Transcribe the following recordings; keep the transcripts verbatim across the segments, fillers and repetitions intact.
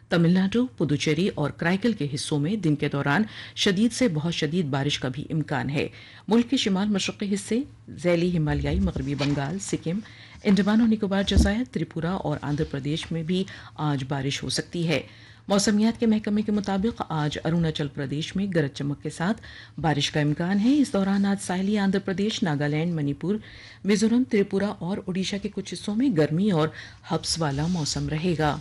तमिलनाडु, पुदुचेरी और कराईकल के हिस्सों में दिन के दौरान शदीद से बहुत शदीद बारिश का भी इम्कान है। मुल्क के शिमाल मशरक़ी हिस्से, ज़ैली हिमालयाई मगरबी बंगाल, सिक्किम, अंडमान और निकोबार जज़ायर, त्रिपुरा और आंध्र प्रदेश में भी आज बारिश हो सकती है। मौसमियात के महकमे के मुताबिक आज अरुणाचल प्रदेश में गरज चमक के साथ बारिश का इम्कान है। इस दौरान आज साहिली आंध्र प्रदेश, नागालैंड, मणिपुर, मिजोरम, त्रिपुरा और ओडिशा के कुछ हिस्सों में गर्मी और हब्स वाला मौसम रहेगा।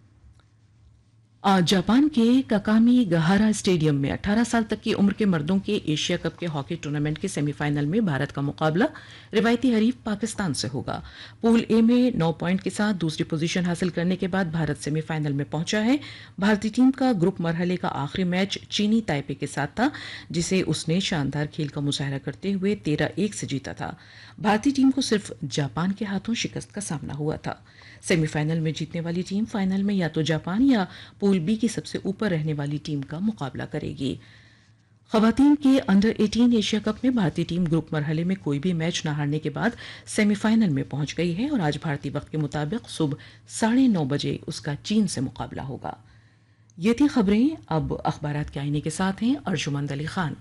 आज जापान के काकामी गहारा स्टेडियम में अठारह साल तक की उम्र के मर्दों के एशिया कप के हॉकी टूर्नामेंट के सेमीफाइनल में भारत का मुकाबला रिवायती हरीफ पाकिस्तान से होगा। पूल ए में नौ पॉइंट के साथ दूसरी पोजीशन हासिल करने के बाद भारत सेमीफाइनल में पहुंचा है। भारतीय टीम का ग्रुप मरहले का आखिरी मैच चीनी ताइपे के साथ था, जिसे उसने शानदार खेल का मुजाहरा करते हुए तेरह एक से जीता था। भारतीय टीम को सिर्फ जापान के हाथों शिकस्त का सामना हुआ था। सेमीफाइनल में जीतने वाली टीम फाइनल में या तो जापान या पूल बी की सबसे ऊपर रहने वाली टीम का मुकाबला करेगी। खवातीन के अंडर अठारह एशिया कप में भारतीय टीम ग्रुप मरहले में कोई भी मैच न हारने के बाद सेमीफाइनल में पहुंच गई है और आज भारतीय वक्त के मुताबिक सुबह साढ़े नौ बजे उसका चीन से मुकाबला होगा। ये थी खबरें। अब अखबारात के आईने के साथ हैं अर्जुमंद अली खान।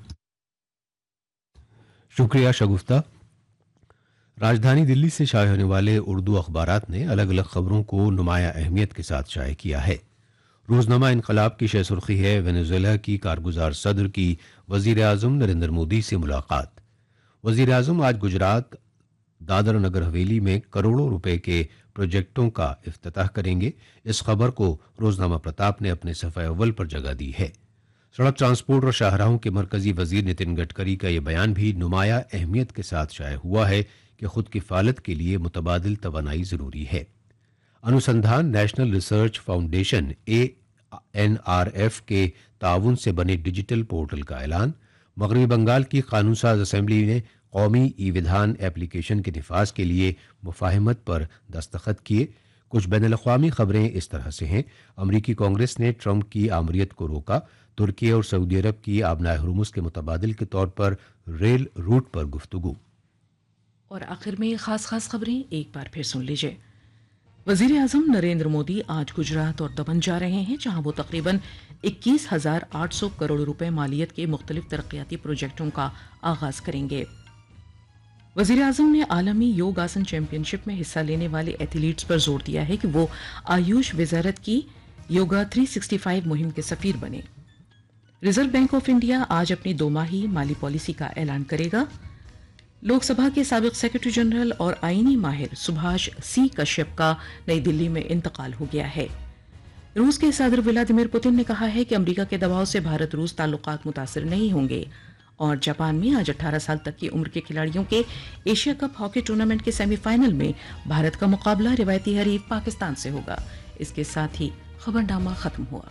शुक्रिया शगुफ्ता। राजधानी दिल्ली से शाये होने वाले उर्दू अखबारात ने अलग अलग खबरों को नुमाया अहमियत के साथ शाये किया है। रोजनामा इनकलाब की शह सुर्खी है वेनेजुएला की कारगुजार सदर की वजीर आजम नरेंद्र मोदी से मुलाकात। वजीर आजम आज गुजरात दादर नगर हवेली में करोड़ों रुपए के प्रोजेक्टों का इफ्तिताह करेंगे। इस खबर को रोजनामा प्रताप ने अपने सफ़े अव्वल पर जगह दी है। सड़क ट्रांसपोर्ट और शाहराहों के मरकजी वजीर नितिन गडकरी का यह बयान भी नुमाया अहमियत के साथ शाये हुआ है कि खुद किफालत के लिए मुतबादिल तवानाई जरूरी है। अनुसंधान national research foundation A N R F के ताउन से बने डिजिटल पोर्टल का ऐलान। मगरबी बंगाल की कानून साज असेंबली ने कौमी ई विधान एप्लीकेशन के निफाज के लिए मुफाहमत पर दस्तखत किए। कुछ बैनुल-अक़वामी खबरें इस तरह से हैं। अमरीकी कांग्रेस ने ट्रंप की आमरीत को रोका। तुर्की और सऊदी अरब की आबनाए हुर्मुज़ के मुतबादिल के तौर पर रेल रूट पर गुफ्तगू। और आखिर में खास खास खबरें एक बार फिर सुन लीजिए। वजीर आजम नरेंद्र मोदी आज गुजरात और दमन जा रहे हैं, जहां वो तकरीबन इक्कीस हजार आठ सौ करोड़ रुपए मालियत के मुख्तलिफ तरक्याती प्रोजेक्टों का आगाज करेंगे। वजीर आजम ने आलमी योग आसन चैंपियनशिप में हिस्सा लेने वाले एथलीट्स पर जोर दिया है कि वो आयुष वजारत की योगा तीन सौ पैंसठ मुहिम के सफीर बने। रिजर्व बैंक ऑफ इंडिया आज अपनी दोमाही माली पॉलिसी का ऐलान करेगा। लोकसभा के साबिक सेक्रेटरी जनरल और आईनी माहिर सुभाष सी कश्यप का नई दिल्ली में इंतकाल हो गया है। रूस के सदर व्लादिमीर पुतिन ने कहा है कि अमेरिका के दबाव से भारत रूस ताल्लुकात मुतासिर नहीं होंगे। और जापान में आज अठारह साल तक की उम्र के खिलाड़ियों के एशिया कप हॉकी टूर्नामेंट के सेमीफाइनल में भारत का मुकाबला रिवायती हरीफ पाकिस्तान से होगा। इसके साथ ही खबरनामा खत्म हुआ।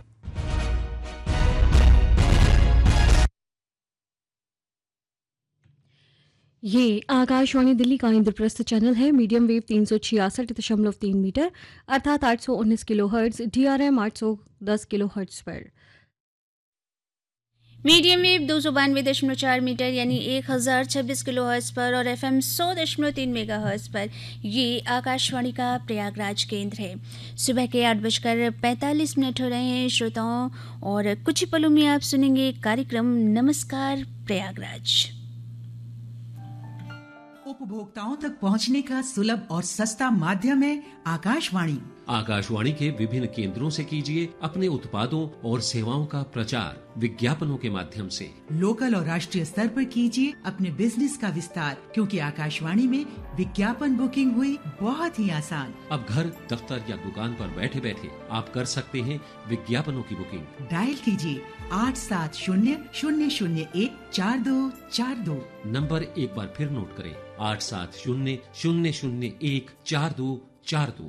ये आकाशवाणी दिल्ली का इंद्रप्रस्थ चैनल है। मीडियम वेव तीन सौ छियासठ दशमलव तीन मीटर अर्थात आठ सौ उन्नीस किलो हर्ट्ज, डीआरएम आठ सौ दस किलो हर्ट्ज पर। मीडियम वेव दो सौ बानवे दशमलव चार मीटर यानी एक हजार छब्बीस किलो हर्ट्ज पर और एफएम सौ दशमलव तीन मेगा हर्ट्ज पर। ये आकाशवाणी का प्रयागराज केंद्र है। सुबह के आठ बजकर पैंतालीस मिनट हो रहे हैं श्रोताओं, और कुछ ही पलों में आप सुनेंगे कार्यक्रम नमस्कार प्रयागराज। उपभोक्ताओं तक पहुंचने का सुलभ और सस्ता माध्यम है आकाशवाणी। आकाशवाणी के विभिन्न केंद्रों से कीजिए अपने उत्पादों और सेवाओं का प्रचार विज्ञापनों के माध्यम से। लोकल और राष्ट्रीय स्तर पर कीजिए अपने बिजनेस का विस्तार, क्योंकि आकाशवाणी में विज्ञापन बुकिंग हुई बहुत ही आसान। अब घर, दफ्तर या दुकान पर बैठे बैठे आप कर सकते हैं विज्ञापनों की बुकिंग। डायल कीजिए आठ सात शून्य शून्य शून्य एक चार दो चार दो। नंबर एक बार फिर नोट करें, आठ सात शून्य शून्य शून्य एक चार दो चार दो।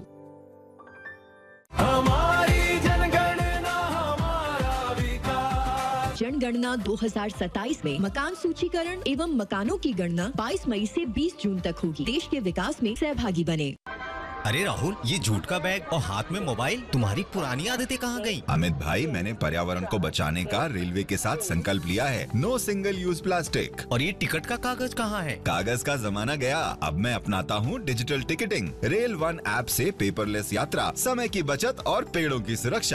हमारी जनगणना हमारा विकास। जनगणना दो हज़ार सत्ताईस में मकान सूचीकरण एवं मकानों की गणना बाईस मई से बीस जून तक होगी। देश के विकास में सहभागी बने। अरे राहुल, ये जूट का बैग और हाथ में मोबाइल, तुम्हारी पुरानी आदतें कहाँ गई? अमित भाई, मैंने पर्यावरण को बचाने का रेलवे के साथ संकल्प लिया है। No single use plastic. और ये टिकट का कागज कहाँ है? कागज का जमाना गया, अब मैं अपनाता हूँ digital ticketing. Rail one app से पेपरलेस यात्रा, समय की बचत और पेड़ों की सुरक्षा।